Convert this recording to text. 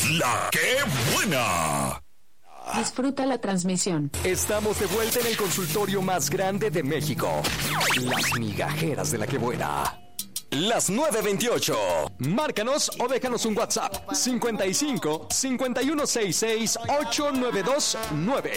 La que buena. Disfruta la transmisión. Estamos de vuelta en el consultorio más grande de México. Las migajeras de la que buena. Las 9:28. Márcanos o déjanos un WhatsApp. 55 5166 8929.